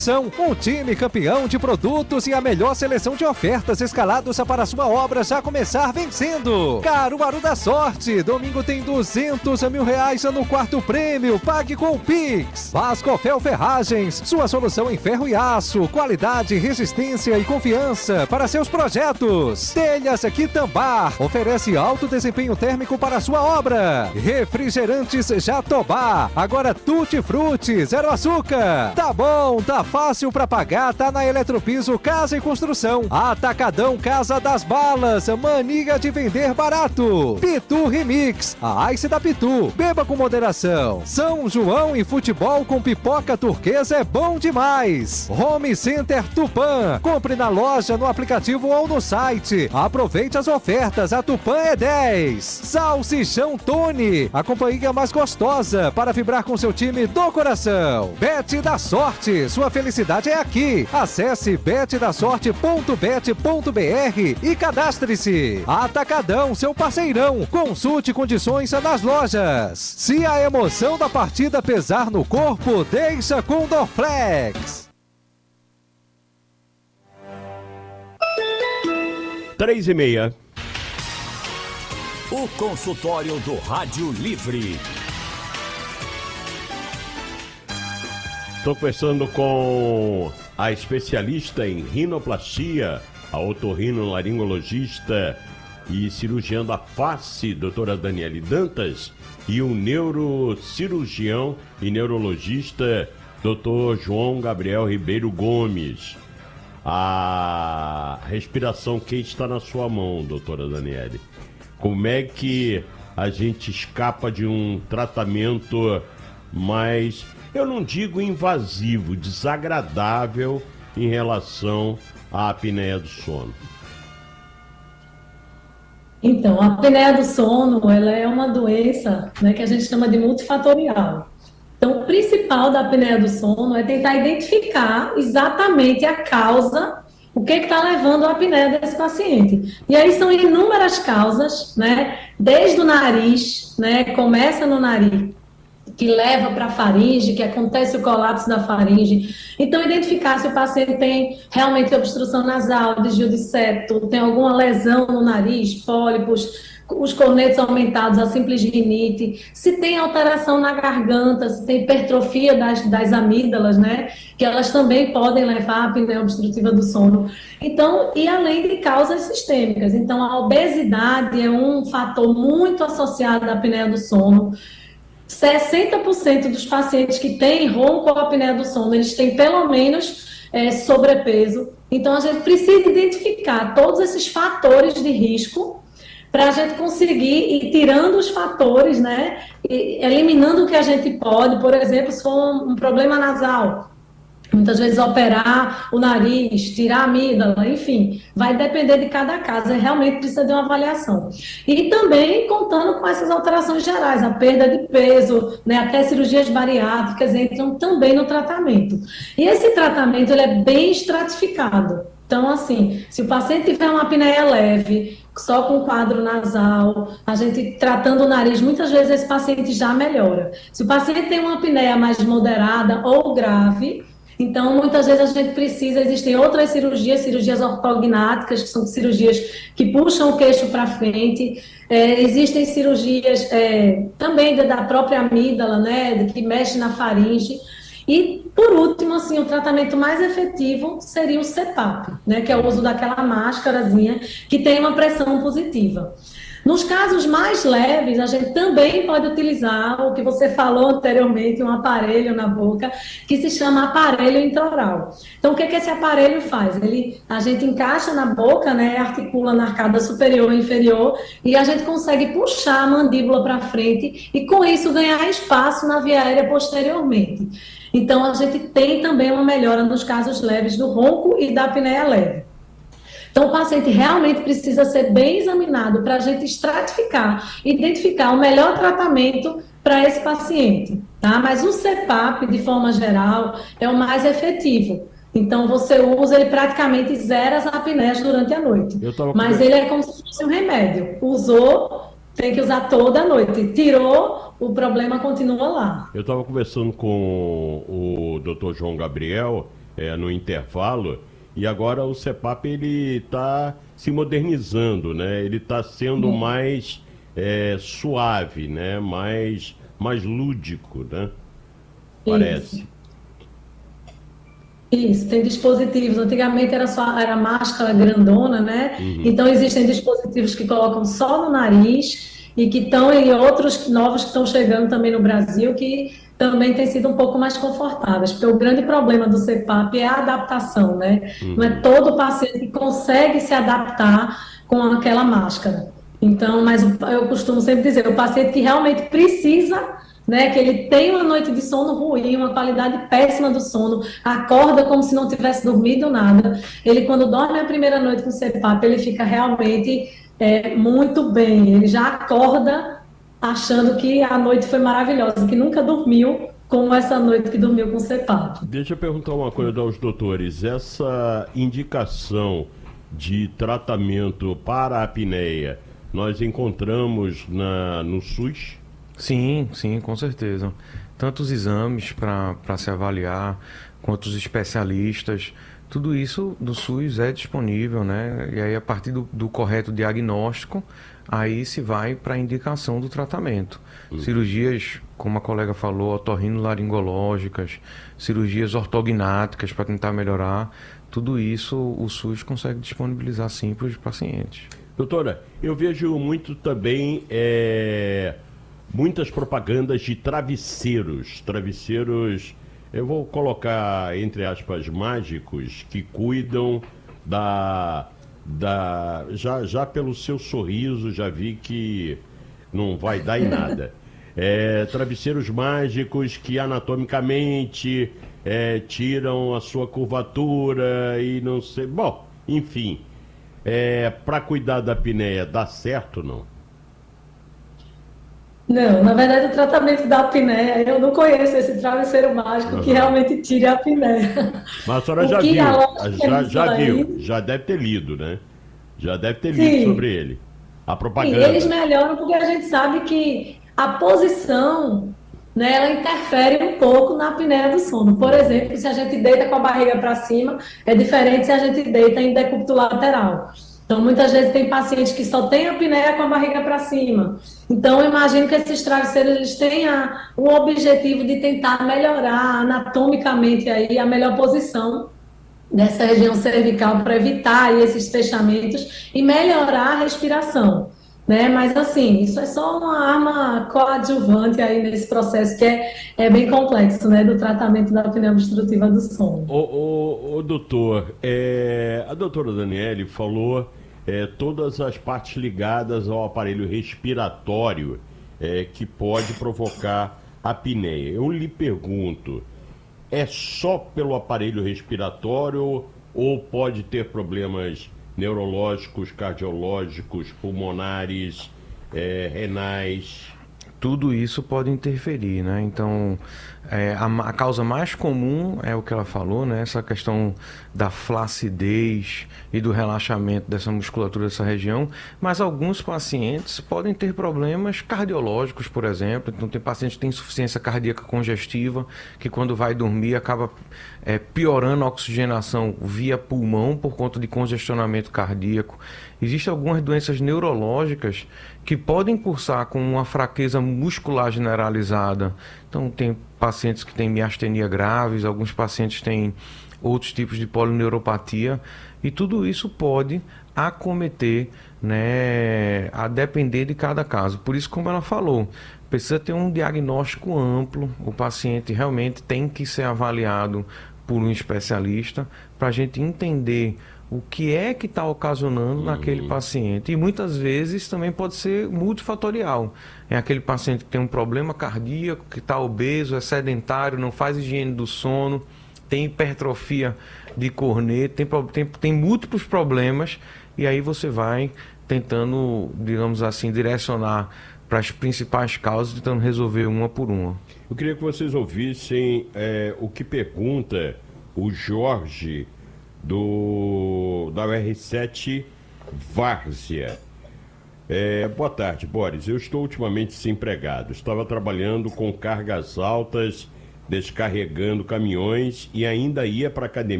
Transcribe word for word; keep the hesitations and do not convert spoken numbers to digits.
São um time campeão de produtos e a melhor seleção de ofertas escalados para sua obra já começar vencendo. Caruaru da Sorte, domingo tem duzentos mil reais no quarto prêmio, pague com o Pix. Vascofel Ferragens, sua solução em ferro e aço, qualidade, resistência e confiança para seus projetos. Telhas Quitambar, oferece alto desempenho térmico para sua obra. Refrigerantes Jatobá, agora Tutti Frutti, zero açúcar. Tá bom, tá fácil pra pagar, tá na Eletropiso Casa e Construção. Atacadão Casa das Balas, mania de vender barato. Pitu Remix, a Ice da Pitu, beba com moderação. São João e futebol com pipoca turquesa é bom demais. Home Center Tupã, compre na loja, no aplicativo ou no site. Aproveite as ofertas, a Tupã é dez. Salsichão Tony, a companhia mais gostosa para vibrar com seu time do coração. Bet da Sorte, sua felicidade é aqui. Acesse bet da sorte ponto bet ponto br e cadastre-se. Atacadão, seu parceirão. Consulte condições nas lojas. Se a emoção da partida pesar no corpo, deixa com Dorflex. Três e meia. O consultório do Rádio Livre. Estou conversando com a especialista em rinoplastia, a otorrinolaringologista e cirurgiã da face, doutora Daniele Dantas, e o neurocirurgião e neurologista, doutor João Gabriel Ribeiro Gomes. A respiração quente está na sua mão, doutora Daniele. Como é que a gente escapa de um tratamento mais, eu não digo invasivo, desagradável em relação à apneia do sono? Então, a apneia do sono, ela é uma doença, né, que a gente chama de multifatorial. Então, o principal da apneia do sono é tentar identificar exatamente a causa, o que está levando a apneia desse paciente. E aí são inúmeras causas, né, desde o nariz, né, começa no nariz, que leva para a faringe, que acontece o colapso da faringe. Então, identificar se o paciente tem realmente obstrução nasal, desvio de septo, tem alguma lesão no nariz, pólipos, os cornetos aumentados, a simples rinite, se tem alteração na garganta, se tem hipertrofia das, das amígdalas, né, que elas também podem levar à apneia obstrutiva do sono. Então, e além de causas sistêmicas. Então, a obesidade é um fator muito associado à apneia do sono. sessenta por cento dos pacientes que têm ronco ou apneia do sono, eles têm pelo menos é, sobrepeso. Então, a gente precisa identificar todos esses fatores de risco para a gente conseguir ir tirando os fatores, né, e eliminando o que a gente pode. Por exemplo, se for um, um problema nasal, muitas vezes operar o nariz, tirar a amígdala, enfim, vai depender de cada caso, realmente precisa de uma avaliação. E também contando com essas alterações gerais, a perda de peso, né, até cirurgias bariátricas entram também no tratamento. E esse tratamento, ele é bem estratificado. Então, assim, se o paciente tiver uma apneia leve, só com quadro nasal, a gente tratando o nariz, muitas vezes esse paciente já melhora. Se o paciente tem uma apneia mais moderada ou grave, então, muitas vezes a gente precisa, existem outras cirurgias, cirurgias ortognáticas, que são cirurgias que puxam o queixo para frente, é, existem cirurgias é, também da própria amígdala, né, que mexe na faringe. E, por último, assim, o tratamento mais efetivo seria o C PAP, né, que é o uso daquela máscarazinha que tem uma pressão positiva. Nos casos mais leves, a gente também pode utilizar o que você falou anteriormente, um aparelho na boca, que se chama aparelho intraoral. Então, o que, que esse aparelho faz? Ele, a gente encaixa na boca, né, articula na arcada superior e inferior, e a gente consegue puxar a mandíbula para frente e, com isso, ganhar espaço na via aérea posteriormente. Então, a gente tem também uma melhora nos casos leves do ronco e da apneia leve. Então, o paciente realmente precisa ser bem examinado para a gente estratificar, identificar o melhor tratamento para esse paciente, tá? Mas o C PAP, de forma geral, é o mais efetivo. Então, você usa, ele praticamente zera as apneias durante a noite. Mas ele é como se fosse um remédio. Usou, tem que usar toda a noite. Tirou, o problema continua lá. Eu estava conversando com o doutor João Gabriel é, no intervalo, e agora o CEPAP ele está se modernizando, né? Ele está sendo hum. mais é, suave, né? Mais, mais lúdico, né? Parece. Isso. Isso, tem dispositivos. Antigamente era só era máscara grandona, né? Uhum. Então existem dispositivos que colocam só no nariz e que estão em outros novos que estão chegando também no Brasil, que também têm sido um pouco mais confortáveis, porque o grande problema do CEPAP é a adaptação, né? Uhum. Não é todo paciente que consegue se adaptar com aquela máscara. Então, mas eu costumo sempre dizer, o paciente que realmente precisa, né, que ele tem uma noite de sono ruim, uma qualidade péssima do sono, acorda como se não tivesse dormido nada, ele quando dorme a primeira noite com CEPAP, ele fica realmente é, muito bem, ele já acorda achando que a noite foi maravilhosa, que nunca dormiu como essa noite que dormiu com CEPAP. Deixa eu perguntar uma coisa aos doutores, essa indicação de tratamento para a apneia, nós encontramos na, no SUS? Sim, sim, com certeza. Tanto os exames para se avaliar, quanto os especialistas, tudo isso do SUS é disponível, né? E aí, a partir do, do correto diagnóstico, aí se vai para a indicação do tratamento. Uhum. Cirurgias, como a colega falou, otorrinolaringológicas, cirurgias ortognáticas para tentar melhorar, tudo isso o SUS consegue disponibilizar sim para os pacientes. Doutora, eu vejo muito também... É... muitas propagandas de travesseiros, travesseiros, eu vou colocar entre aspas mágicos, que cuidam da, da já, já pelo seu sorriso, já vi que não vai dar em nada. É, travesseiros mágicos que anatomicamente é, tiram a sua curvatura e não sei, bom, enfim, é, para cuidar da apneia, dá certo ou não? Não, na verdade o tratamento da apneia, eu não conheço esse travesseiro mágico uhum. que realmente tire a apneia. Mas a senhora já viu, já, já viu, já deve ter lido, né? Já deve ter lido Sim. sobre ele. A propaganda. Sim, eles melhoram porque a gente sabe que a posição, né, ela interfere um pouco na apneia do sono. Por exemplo, se a gente deita com a barriga para cima, é diferente se a gente deita em decúbito lateral. Então, muitas vezes tem pacientes que só têm a apneia com a barriga para cima. Então, eu imagino que esses travesseiros eles tenham o objetivo de tentar melhorar anatomicamente aí a melhor posição dessa região cervical para evitar aí esses fechamentos e melhorar a respiração, né? Mas, assim, isso é só uma arma coadjuvante aí nesse processo que é, é bem complexo, né? Do tratamento da apneia obstrutiva do sono. O, o, o doutor, é, a doutora Daniele falou... É, todas as partes ligadas ao aparelho respiratório é, que pode provocar apneia. Eu lhe pergunto, é só pelo aparelho respiratório ou pode ter problemas neurológicos, cardiológicos, pulmonares, é, renais? Tudo isso pode interferir, né? Então, é, a, a causa mais comum é o que ela falou, né? Essa questão da flacidez e do relaxamento dessa musculatura dessa região, mas alguns pacientes podem ter problemas cardiológicos, por exemplo. Então, tem paciente que tem insuficiência cardíaca congestiva, que quando vai dormir acaba é, piorando a oxigenação via pulmão por conta de congestionamento cardíaco. Existem algumas doenças neurológicas que podem cursar com uma fraqueza muscular generalizada. Então, tem pacientes que têm miastenia graves, alguns pacientes têm outros tipos de polineuropatia, e tudo isso pode acometer, né, a depender de cada caso. Por isso, como ela falou, precisa ter um diagnóstico amplo, o paciente realmente tem que ser avaliado por um especialista para a gente entender o que é que está ocasionando uhum. naquele paciente. E muitas vezes também pode ser multifatorial. É aquele paciente que tem um problema cardíaco, que está obeso, é sedentário, não faz higiene do sono, tem hipertrofia de corneta, tem, tem, tem múltiplos problemas, e aí você vai tentando, digamos assim, direcionar para as principais causas, tentando resolver uma por uma. Eu queria que vocês ouvissem é, o que pergunta o Jorge do da U R sete Várzea. É, boa tarde, Boris. Eu estou ultimamente desempregado. Estava trabalhando com cargas altas descarregando caminhões e ainda ia para academia